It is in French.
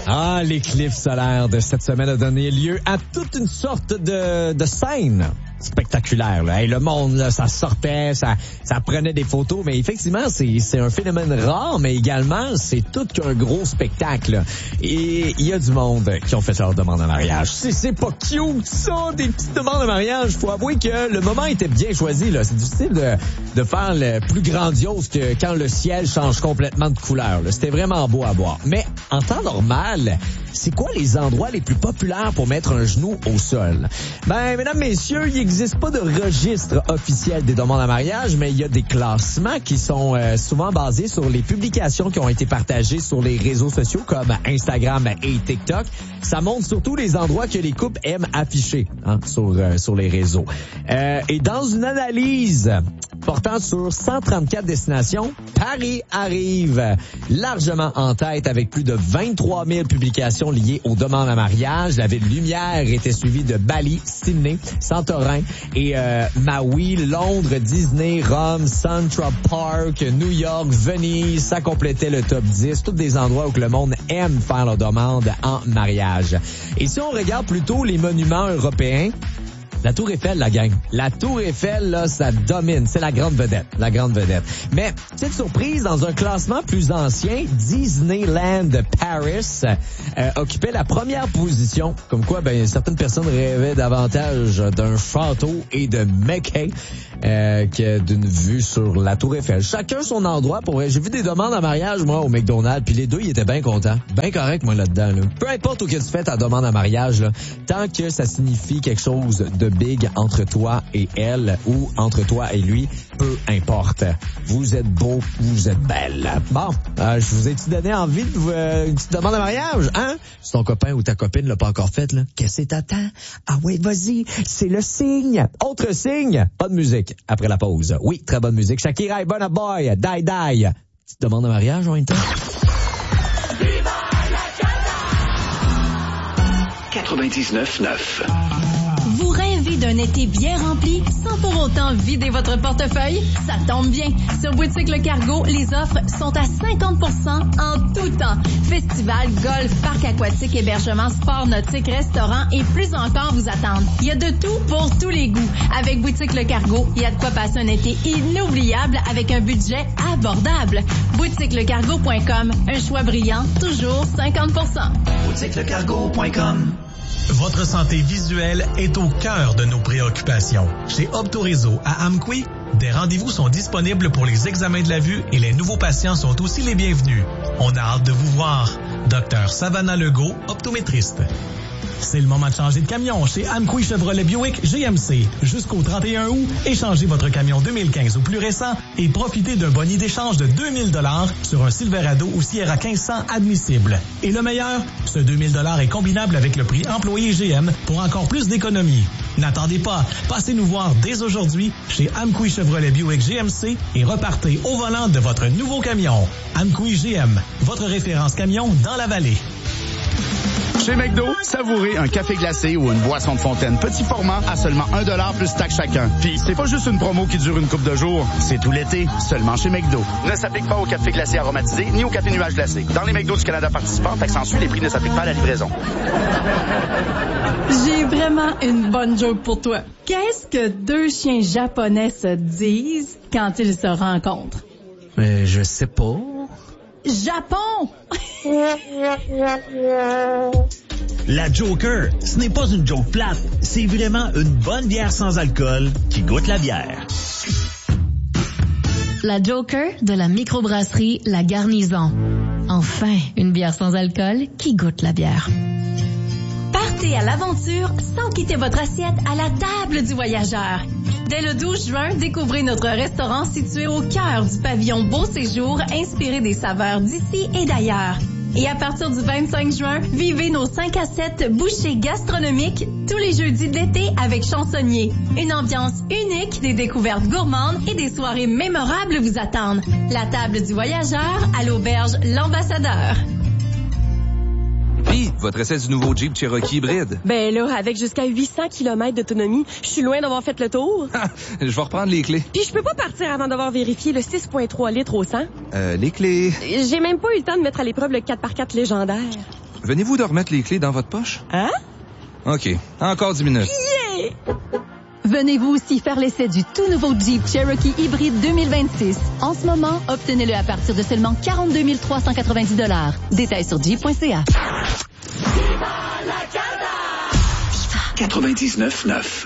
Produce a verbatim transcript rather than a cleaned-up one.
Ah, l'éclipse solaire de cette semaine a donné lieu à toute une sorte de, de scène spectaculaire. Là. Hey, le monde, là, ça sortait, ça, ça prenait des photos, mais effectivement, c'est, c'est un phénomène rare, mais également, c'est tout qu'un gros spectacle. Et il y a du monde qui ont fait leur demande en mariage. C'est, c'est pas cute, ça, des petites demandes en mariage. Faut avouer que le moment était bien choisi. Là. C'est difficile de, de faire le plus grandiose que quand le ciel change complètement de couleur. Là. C'était vraiment beau à voir. Mais en temps normal, c'est quoi les endroits les plus populaires pour mettre un genou au sol? Ben, mesdames, messieurs, il n'existe pas de registre officiel des demandes en mariage, mais il y a des classements qui sont euh, souvent basés sur les publications qui ont été partagées sur les réseaux sociaux comme Instagram et TikTok. Ça montre surtout les endroits que les couples aiment afficher hein, sur, euh, sur les réseaux. Euh, et dans une analyse portant sur cent trente-quatre destinations, Paris arrive largement en tête avec plus de vingt-trois mille publications liées aux demandes en mariage. La ville lumière était suivie de Bali, Sydney, Santorin et euh, Maui, Londres, Disney, Rome, Central Park, New York, Venise. Ça complétait le top dix. Tous des endroits où que le monde aime faire leurs demandes en mariage. Et si on regarde plutôt les monuments européens, la Tour Eiffel, la gang. La Tour Eiffel, là, ça domine. C'est la grande vedette. La grande vedette. Mais, petite surprise, dans un classement plus ancien, Disneyland Paris euh, occupait la première position. Comme quoi, ben, certaines personnes rêvaient davantage d'un château et de Mickey euh, que d'une vue sur la Tour Eiffel. Chacun son endroit. Pour vrai. J'ai vu des demandes en mariage, moi, au McDonald's, puis les deux, ils étaient bien contents. Bien correct, moi, là-dedans. Là. Peu importe où que tu fais ta demande en mariage, là, tant que ça signifie quelque chose de big entre toi et elle ou entre toi et lui, peu importe. Vous êtes beau, vous êtes belle. Bon, euh, je vous ai-tu donné envie de vous, euh, une petite demande de mariage, hein? Si ton copain ou ta copine l'a pas encore faite, là, qu'est-ce que t'attends? Ah oui, vas-y, c'est le signe. Autre signe, pas de musique après la pause. Oui, très bonne musique. Shakira et Burna Boy, Die Die. Petite demande de mariage en même temps? quatre-vingt-dix-neuf neuf. Vous rêvez d'un été bien rempli sans pour autant vider votre portefeuille? Ça tombe bien. Sur Boutique Le Cargo, les offres sont à cinquante pour cent en tout temps. Festival, golf, parc aquatique, hébergement, sport nautique, restaurant et plus encore vous attendent. Il y a de tout pour tous les goûts. Avec Boutique Le Cargo, il y a de quoi passer un été inoubliable avec un budget abordable. boutique le cargo point com. Un choix brillant, toujours cinquante pour cent. boutique le cargo point com. Votre santé visuelle est au cœur de nos préoccupations. Chez Optoréseau à Amqui, des rendez-vous sont disponibles pour les examens de la vue et les nouveaux patients sont aussi les bienvenus. On a hâte de vous voir. Docteur Savannah Legault, optométriste. C'est le moment de changer de camion chez Amqui Chevrolet Buick G M C. Jusqu'au trente et un août, échangez votre camion deux mille quinze ou plus récent et profitez d'un boni d'échange de deux mille dollars sur un Silverado ou Sierra quinze cents admissible. Et le meilleur, ce deux mille dollars est combinable avec le prix employé G M pour encore plus d'économies. N'attendez pas, passez nous voir dès aujourd'hui chez Amqui Chevrolet Buick G M C et repartez au volant de votre nouveau camion. Amqui G M, votre référence camion dans la vallée. Chez McDo, savourez un café glacé ou une boisson de fontaine petit format à seulement un dollar plus taxe chacun. Puis, c'est pas juste une promo qui dure une couple de jours, c'est tout l'été, seulement chez McDo. Ne s'applique pas au café glacé aromatisé ni au café nuage glacé. Dans les McDo du Canada participants, taxe en suit, les prix ne s'appliquent pas à la livraison. J'ai vraiment une bonne joke pour toi. Qu'est-ce que deux chiens japonais se disent quand ils se rencontrent? Euh, je sais pas. Japon! La Joker, ce n'est pas une joke plate, c'est vraiment une bonne bière sans alcool qui goûte la bière. La Joker de la microbrasserie La Garnison. Enfin, une bière sans alcool qui goûte la bière. Partez à l'aventure sans quitter votre assiette à la table du voyageur. Dès le douze juin, découvrez notre restaurant situé au cœur du pavillon Beau Séjour, inspiré des saveurs d'ici et d'ailleurs. Et à partir du vingt-cinq juin, vivez nos cinq à sept bouchées gastronomiques tous les jeudis de l'été avec Chansonnier. Une ambiance unique, des découvertes gourmandes et des soirées mémorables vous attendent. La table du voyageur à l'auberge L'Ambassadeur. Puis, votre essai du nouveau Jeep Cherokee hybride. Ben là, avec jusqu'à huit cents kilomètres d'autonomie, je suis loin d'avoir fait le tour. Je vais reprendre les clés. Puis je peux pas partir avant d'avoir vérifié le six virgule trois litres au cent. Euh, les clés. J'ai même pas eu le temps de mettre à l'épreuve le quatre par quatre légendaire. Venez-vous de remettre les clés dans votre poche? Hein? OK. Encore dix minutes. Yeah! Venez-vous aussi faire l'essai du tout nouveau Jeep Cherokee hybride deux mille vingt-six. En ce moment, obtenez-le à partir de seulement quarante-deux mille trois cent quatre-vingt-dix dollars. Détails sur jeep point c a. quatre-vingt-dix-neuf neuf